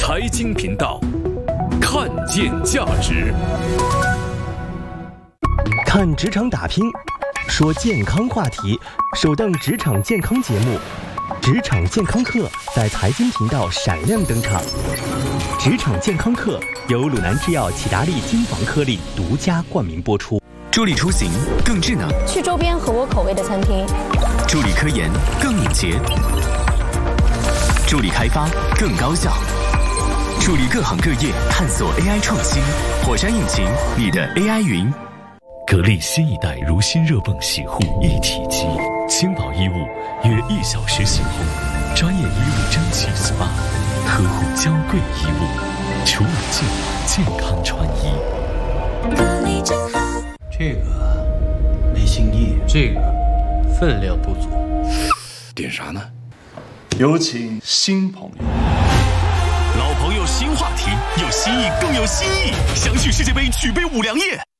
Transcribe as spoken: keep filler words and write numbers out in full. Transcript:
财经频道，看见价值。 看职场打拼，说健康话题，首档职场健康节目《职场健康课》在财经频道闪亮登场。职场健康课由鲁南制药启达利金防颗粒独家冠名播出。 助力出行更智能， 去周边合我口味的餐厅； 助力科研更敏捷，助力开发更高效，助力各行各业探索 A I 创新。火山引擎，你的 A I 云。 格力新一代如新热泵洗护一体机，轻薄衣物约一小时洗烘，专业衣物蒸汽 S P A， 呵护娇贵衣物，除了净健康穿衣。 格力真好。 这个没新意，这个分量不足。 点啥呢？ 有请新朋友。 老朋友新话题，有新意更有新意，相聚世界杯，举杯五粮液。